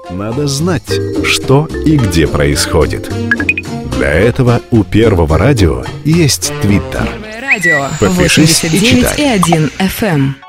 Надо знать, что и где происходит. Для этого у Первого радио есть Твиттер. Радио Подпишись и читай. 89,1 FM.